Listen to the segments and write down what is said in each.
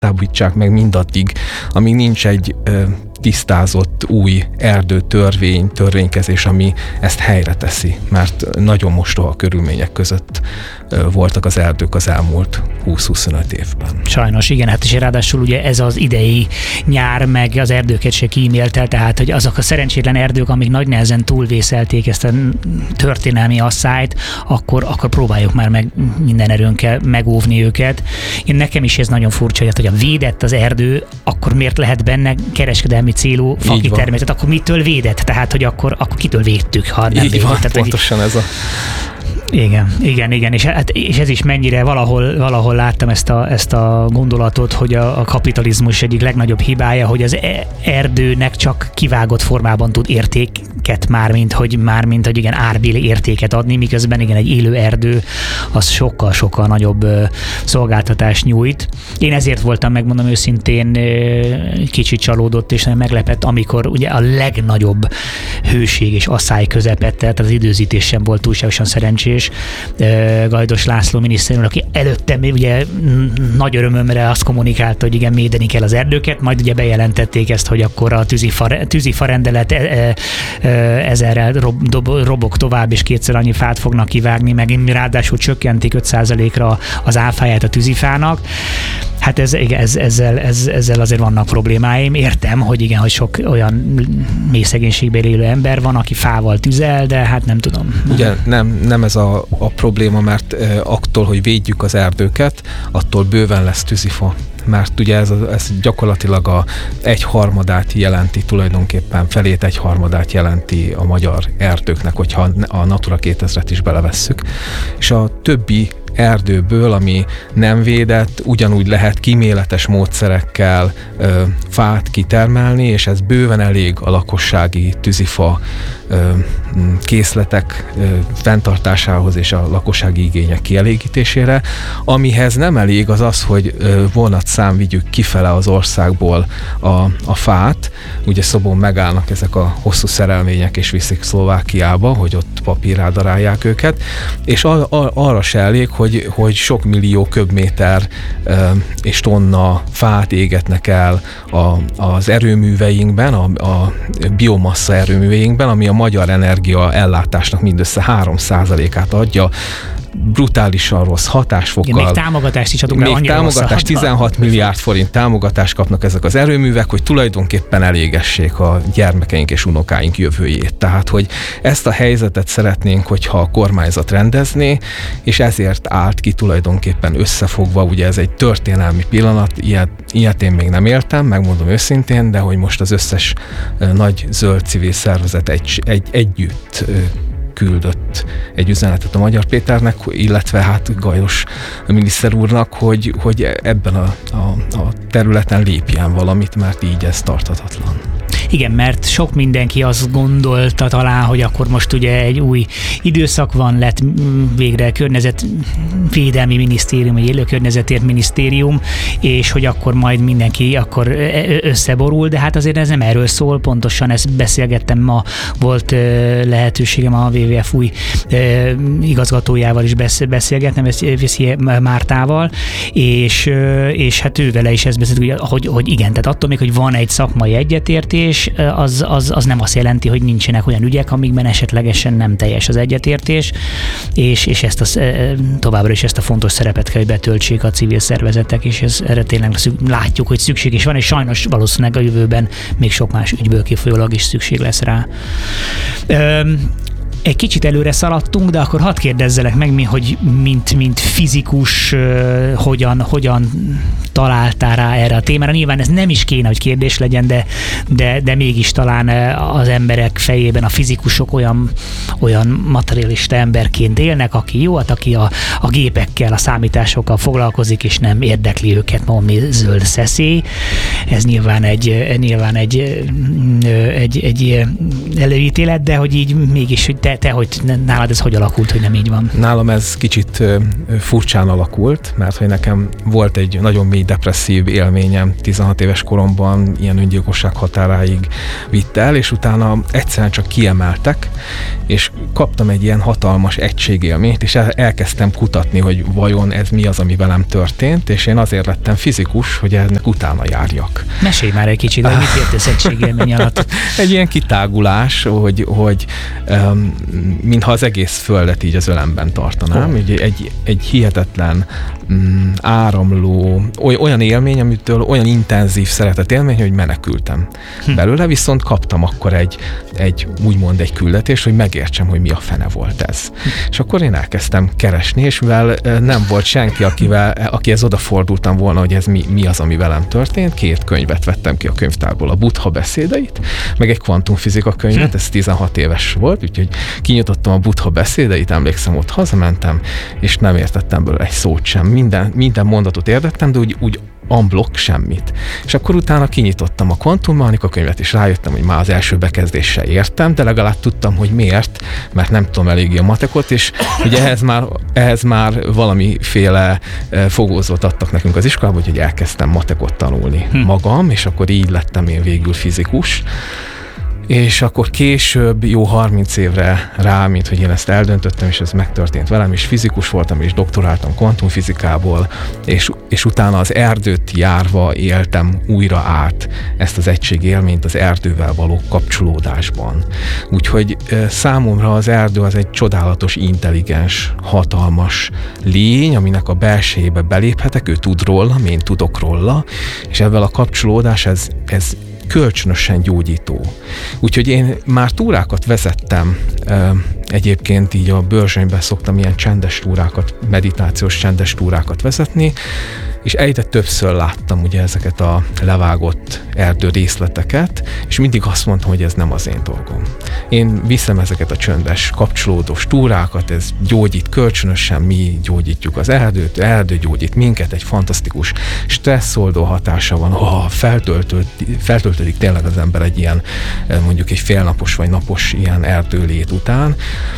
hosszabbítsák meg mindaddig, amíg nincs egy tisztázott új törvénykezés, ami ezt helyre teszi, mert nagyon mostoha körülmények között voltak az erdők az elmúlt 20-25 évben. Sajnos, igen, hát és ráadásul ugye ez az idei nyár meg az erdőket se kímélte, tehát hogy azok a szerencsétlen erdők, amik nagy nehezen túlvészelték ezt a történelmi asszályt, akkor próbáljuk már meg minden erőnkkel megóvni őket. Nekem is ez nagyon furcsa, hogy a védett az erdő, akkor miért lehet benne kereskedelmi célú fakitermészet, akkor mitől védett? Tehát, hogy akkor kitől védtük, ha nem védett? Van, pontosan ez a... Igen, és ez is mennyire valahol láttam ezt a gondolatot, hogy a kapitalizmus egyik legnagyobb hibája, hogy az erdőnek csak kivágott formában tud értéket mármint hogy igen, árbéli értéket adni, miközben igen, egy élő erdő az sokkal nagyobb szolgáltatást nyújt. Én ezért voltam, megmondom őszintén, kicsit csalódott és meglepett, amikor ugye a legnagyobb hőség és asszály közepette, tehát az időzítés sem volt túlságosan szerencsés. Gajdos László miniszter úr, aki előtte ugye nagy örömömre azt kommunikálta, hogy igen, védeni kell az erdőket, majd ugye bejelentették ezt, hogy akkor a tűzifa rendelet ezerrel robog tovább, és kétszer annyi fát fognak kivágni, meg ráadásul csökkentik 5%-ra az áfáját a tűzifának. Hát ezzel azért vannak problémáim. Értem, hogy igen, hogy sok olyan mély szegénységben élő ember van, aki fával tüzel, de hát nem tudom. Ugye nem ez a probléma, mert attól, hogy védjük az erdőket, attól bőven lesz tűzifa. Mert ugye ez gyakorlatilag a 1/3 jelenti tulajdonképpen, felét 1/3 jelenti a magyar erdőknek, hogyha a Natura 2000-et is belevesszük. És a többi erdőből, ami nem védett, ugyanúgy lehet kíméletes módszerekkel fát kitermelni, és ez bőven elég a lakossági tűzifa készletek fenntartásához és a lakossági igények kielégítésére. Amihez nem elég az, hogy vonatszám vigyük kifele az országból a fát. Ugye Szobón megállnak ezek a hosszú szerelvények és viszik Szlovákiába, hogy ott papírrá darálják őket, és arra se elég, hogy sok millió köbméter és tonna fát égetnek el az erőműveinkben, a biomassa erőműveinkben, ami a magyar energia ellátásnak mindössze 3%-át adja, brutálisan rossz hatásfokkal. Igen, még támogatást is adunk. Még támogatást, 16 milliárd forint támogatást kapnak ezek az erőművek, hogy tulajdonképpen elégessék a gyermekeink és unokáink jövőjét. Tehát, hogy ezt a helyzetet szeretnénk, hogyha a kormányzat rendezné, és ezért állt ki tulajdonképpen összefogva, ugye ez egy történelmi pillanat, ilyet én még nem éltem, megmondom őszintén, de hogy most az összes nagy zöld civil szervezet együtt küldött egy üzenetet a Magyar Péternek, illetve hát Gajos miniszter úrnak, hogy ebben a területen lépjen valamit, mert így ez tarthatatlan. Igen, mert sok mindenki azt gondolta talán, hogy akkor most ugye egy új időszak van, lett végre környezetvédelmi minisztérium, egy élő környezetért minisztérium, és hogy akkor majd mindenki akkor összeborul, de hát azért ez nem erről szól, pontosan ezt beszélgettem ma, volt lehetőségem a WWF új igazgatójával is beszélgetnem, Veszi Mártával, és hát ővele is ezt beszéltük, hogy igen, tehát attól még, hogy van egy szakmai egyetértés, az nem azt jelenti, hogy nincsenek olyan ügyek, amikben esetlegesen nem teljes az egyetértés, és továbbra is ezt a fontos szerepet kell, hogy betöltsék a civil szervezetek, és erre tényleg látjuk, hogy szükség is van, és sajnos valószínűleg a jövőben még sok más ügyből kifolyólag is szükség lesz rá. Egy kicsit előre szaladtunk, de akkor hadd kérdezzelek meg mi, hogy mint fizikus hogyan találtál rá erre a témára. Nyilván ez nem is kéne, hogy kérdés legyen, de mégis talán az emberek fejében a fizikusok olyan materialista emberként élnek, aki jó, aki a gépekkel, a számításokkal foglalkozik, és nem érdekli őket valami zöld szeszély. Ez nyilván egy előítélet, de hogy így mégis, hogy te, hogy nálad ez hogy alakult, hogy nem így van? Nálam ez kicsit furcsán alakult, mert hogy nekem volt egy nagyon mély mély depresszív élményem 16 éves koromban ilyen öngyilkosság határáig vitt el, és utána egyszerűen csak kiemeltek, és kaptam egy ilyen hatalmas egységélményt, és elkezdtem kutatni, hogy vajon ez mi az, ami velem történt, és én azért lettem fizikus, hogy ennek utána járjak. Mesélj már egy kicsit, hogy mit értesz egységélmény alatt? Egy ilyen kitágulás, hogy mintha az egész földet így az ölemben tartanám. Egy hihetetlen áramló, olyan élmény, amitől olyan intenzív szeretet élmény, hogy menekültem belőle, viszont kaptam akkor egy küldetést, hogy megértsem, hogy mi a fene volt ez. És akkor én elkezdtem keresni, és mivel nem volt senki, akihez odafordultam volna, hogy ez mi az, ami velem történt, 2 könyvet vettem ki a könyvtárból, a Buddha beszédeit, meg egy kvantumfizika könyvet, ez 16 éves volt, úgyhogy kinyitottam a Buddha beszédeit, emlékszem, ott hazamentem, és nem értettem belőle egy szót sem. Minden mondatot értettem, de úgy unblock semmit. És akkor utána kinyitottam a kvantummechanika könyvet, és rájöttem, hogy már az első bekezdéssel értem, de legalább tudtam, hogy miért, mert nem tudom eléggé a matekot, és ugye ehhez már valamiféle fogózót adtak nekünk az iskolában, hogy elkezdtem matekot tanulni magam, és akkor így lettem én végül fizikus. És akkor később, jó 30 évre rá, mint hogy én ezt eldöntöttem, és ez megtörtént velem, és fizikus voltam, és doktoráltam kvantumfizikából, és utána az erdőt járva éltem újra át ezt az egységélményt az erdővel való kapcsolódásban. Úgyhogy számomra az erdő az egy csodálatos, intelligens, hatalmas lény, aminek a belsejébe beléphetek, ő tud rólam, én tudok róla, és ezzel a kapcsolódás ez kölcsönösen gyógyító. Úgyhogy én már túrákat vezettem, egyébként így a Börzsönyben szoktam ilyen csendes túrákat, meditációs csendes túrákat vezetni, és egyre többször láttam ugye ezeket a levágott erdő részleteket, és mindig azt mondtam, hogy ez nem az én dolgom. Én viszem ezeket a csöndes, kapcsolódós túrákat, ez gyógyít kölcsönösen, mi gyógyítjuk az erdőt, erdő gyógyít minket, egy fantasztikus stresszoldó hatása van, feltöltődik tényleg az ember egy ilyen, mondjuk egy félnapos vagy napos ilyen erdőlét után,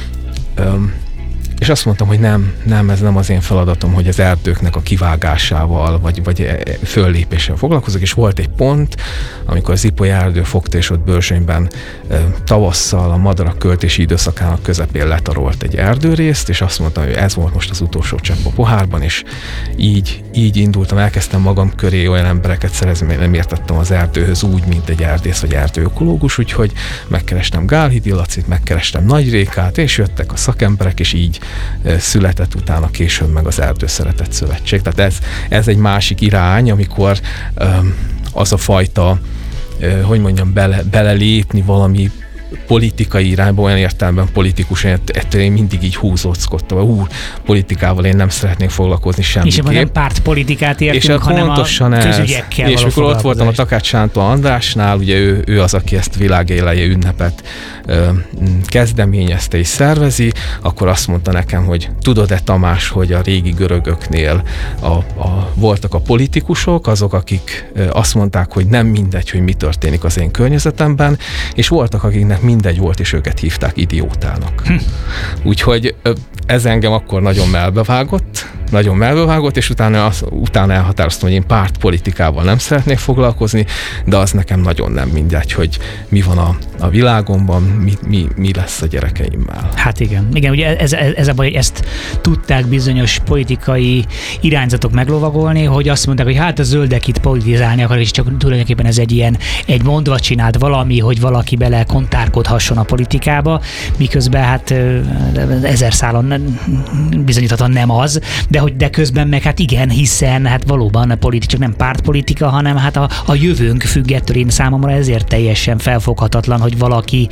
és azt mondtam, hogy nem, ez nem az én feladatom, hogy az erdőknek a kivágásával, vagy föllépéssel foglalkozok, és volt egy pont, amikor az Ipoly erdő fogta, és ott Börzsönyben tavasszal a madarak költési időszakának közepén letarolt egy erdőrészt, és azt mondtam, hogy ez volt most az utolsó csepp a pohárban, és így indultam, elkezdtem magam köré olyan embereket szerezni, mert nem értettem az erdőhöz úgy, mint egy erdész vagy erdőökológus, úgyhogy megkerestem Gálhidi Lacit, megkerestem Nagy Rékát, és jöttek a szakemberek, és így született utána később meg az Erdőszeretet Szövetség. Tehát ez egy másik irány, amikor az a fajta, hogy mondjam, belelépni valami politikai irányba, olyan értelemben politikus, ettől én mindig így húzóckodtam. Politikával én nem szeretnék foglalkozni semmiképp. És nem pártpolitikát értünk, hanem a közügyekkel. És mikor ott voltam a Takács Sándor Andrásnál, ugye ő az, aki ezt világéleje ünnepet kezdeményezte és szervezi, akkor azt mondta nekem, hogy tudod-e, Tamás, hogy a régi görögöknél voltak a politikusok, azok, akik azt mondták, hogy nem mindegy, hogy mi történik az én környezetemben, és voltak, akiknek mindegy volt, és őket hívták idiótának. Úgyhogy ez engem akkor nagyon melbevágott, és utána elhatároztam, hogy én pártpolitikával nem szeretnék foglalkozni, de az nekem nagyon nem mindegy, hogy mi van a világomban, mi lesz a gyerekeimmel. Hát igen, ugye ez a baj, hogy ezt tudták bizonyos politikai irányzatok meglovagolni, hogy azt mondták, hogy hát a zöldek itt politizálni akar, és csak tulajdonképpen ez egy mondva csinált valami, hogy valaki bele kontárkodhasson a politikába, miközben hát 1000 szálon bizonyíthatóan nem az, de közben meg hát igen, hiszen hát valóban a politika csak nem pártpolitika, hanem hát a jövőnk függ ettől, én számomra ezért teljesen felfoghatatlan, hogy valaki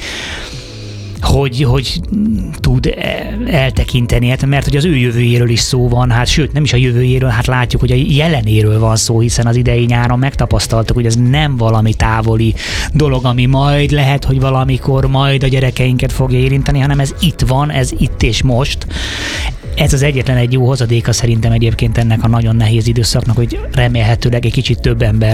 hogy tud eltekinteni, mert hogy az ő jövőjéről is szó van, hát sőt, nem is a jövőjéről, hát látjuk, hogy a jelenéről van szó, hiszen az idei nyáron megtapasztaltuk, hogy ez nem valami távoli dolog, ami majd lehet, hogy valamikor majd a gyerekeinket fogja érinteni, hanem ez itt van, ez itt és most. Ez az egyetlen egy jó hozadéka szerintem egyébként ennek a nagyon nehéz időszaknak, hogy remélhetőleg egy kicsit több ember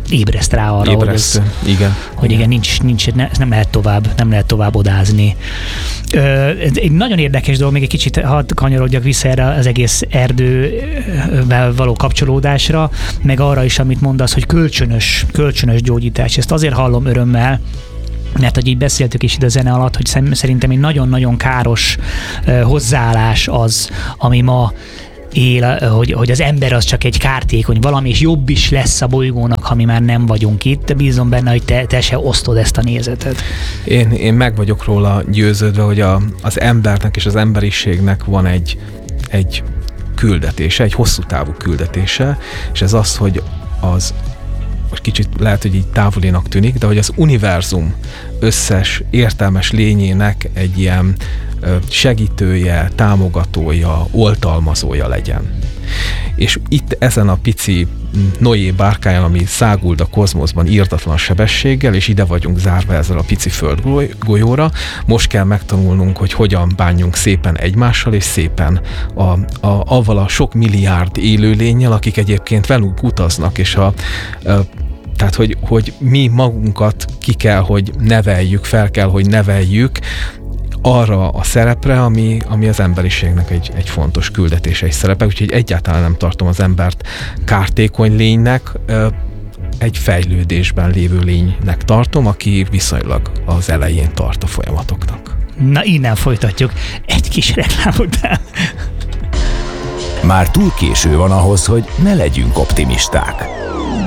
ébreszt rá arra, hogy igen, nincs, nem lehet tovább odázni. Egy nagyon érdekes dolog, még egy kicsit hadd kanyarodjak vissza erre az egész erdővel való kapcsolódásra, meg arra is, amit mondasz, hogy kölcsönös gyógyítás. Ezt azért hallom örömmel, mert hogy így beszéltük is ide a zene alatt, hogy szerintem egy nagyon-nagyon káros hozzáállás az, ami ma él, hogy az ember az csak egy kártékony valami, és jobb is lesz a bolygónak, ha mi már nem vagyunk itt, de bízom benne, hogy te se osztod ezt a nézetet. Én meg vagyok róla győződve, hogy az embernek és az emberiségnek van egy küldetése, egy hosszú távú küldetése, és ez az, hogy most kicsit lehet, hogy így távolinak tűnik, de hogy az univerzum összes értelmes lényének egy ilyen segítője, támogatója, oltalmazója legyen. És itt ezen a pici Noé bárkáján, ami száguld a kozmoszban írtatlan sebességgel, és ide vagyunk zárva ezzel a pici földgolyóra, most kell megtanulnunk, hogy hogyan bánjunk szépen egymással, és szépen avval a sok milliárd élőlénnyel, akik egyébként velünk utaznak, és tehát, hogy mi magunkat ki kell, hogy neveljük, fel kell, hogy neveljük arra a szerepre, ami az emberiségnek egy fontos küldetése és szerepe, úgyhogy egyáltalán nem tartom az embert kártékony lénynek, egy fejlődésben lévő lénynek tartom, aki viszonylag az elején tart a folyamatoknak. Na, innen folytatjuk egy kis reklám után. Már túl késő van ahhoz, hogy ne legyünk optimisták.